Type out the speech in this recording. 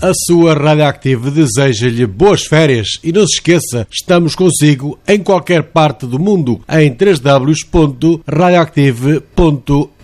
A sua Radioactive deseja-lhe boas férias e não se esqueça, estamos consigo em qualquer parte do mundo em www.radioactive.fm.